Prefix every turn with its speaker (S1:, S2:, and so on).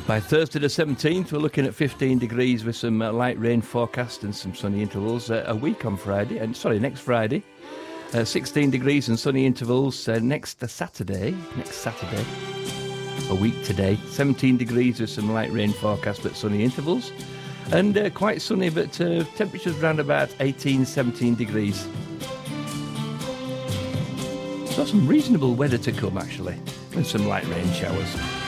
S1: By Thursday the 17th, we're looking at 15 degrees with some light rain forecast and some sunny intervals. A week on Friday, next Friday. 16 degrees and sunny intervals next Saturday. A week today. 17 degrees with some light rain forecast but sunny intervals. And quite sunny, but temperatures around about 18, 17 degrees. So some reasonable weather to come, actually, and some light rain showers.